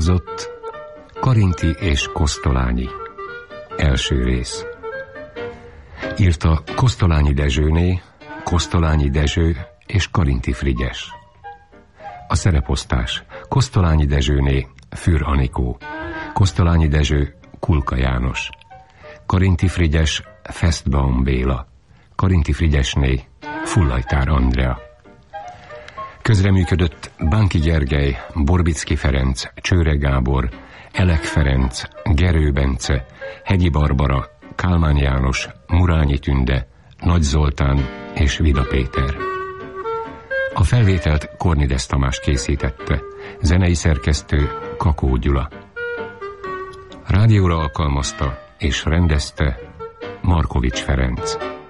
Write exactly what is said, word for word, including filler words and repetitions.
Elhangzott Karinti és Kosztolányi. Első rész. Írta Kosztolányi Dezsőné, Kosztolányi Dezső és Karinti Frigyes. A szereposztás: Kosztolányi Dezsőné Für Anikó, Kosztolányi Dezső Kulka János, Karinti Frigyes Festbaum Béla, Karinti Frigyesné Fullajtár Andrea. Közreműködött Bánki Gergely, Borbicki Ferenc, Csőre Gábor, Elek Ferenc, Gerő Bence, Hegyi Barbara, Kálmán János, Murányi Tünde, Nagy Zoltán és Vida Péter. A felvételt Kornides Tamás készítette, zenei szerkesztő Kakó Gyula. Rádióra alkalmazta és rendezte Markovics Ferenc.